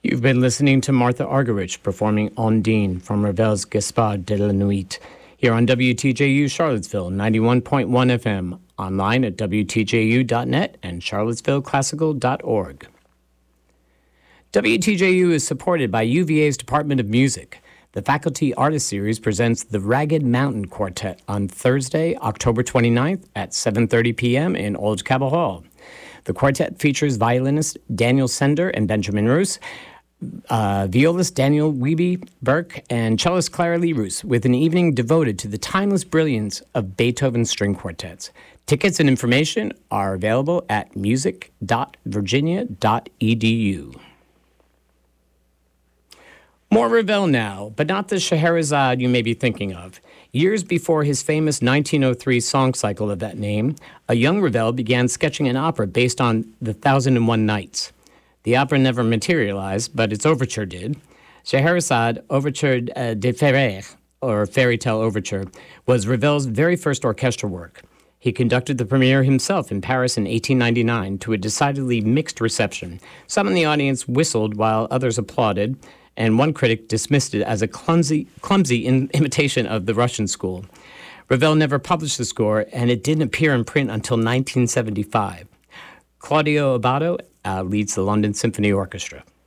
You've been listening to Martha Argerich performing Ondine from Ravel's Gaspard de la Nuit here on WTJU Charlottesville 91.1 FM, online at WTJU.net and charlottesvilleclassical.org. WTJU is supported by UVA's Department of Music. The Faculty Artist Series presents the Ragged Mountain Quartet on Thursday, October 29th at 7:30 p.m. in Old Cabell Hall. The quartet features violinist Daniel Sender and Benjamin Roos, violist Daniel Wiebe Burke, and cellist Clara Lee Roos, with an evening devoted to the timeless brilliance of Beethoven's string quartets. Tickets and information are available at music.virginia.edu. More Ravel now, but not the Scheherazade you may be thinking of. Years before his famous 1903 song cycle of that name, a young Ravel began sketching an opera based on The 1001 Nights. The opera never materialized, but its overture did. Scheherazade, Overture de Ferrer, or Fairy Tale Overture, was Ravel's very first orchestral work. He conducted the premiere himself in Paris in 1899 to a decidedly mixed reception. Some in the audience whistled while others applauded, and one critic dismissed it as a clumsy imitation of the Russian school. Ravel never published the score, and it didn't appear in print until 1975. Claudio Abbado leads the London Symphony Orchestra.